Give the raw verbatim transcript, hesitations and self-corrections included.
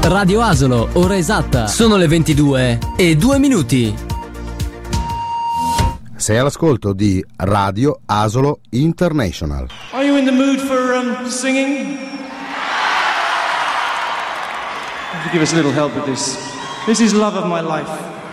Radio Asolo, ora esatta. Sono le ventidue e due minuti. Sei all'ascolto di Radio Asolo International. Are you in the mood for um, singing? Would you give us a little help with this? This is Love of My Life.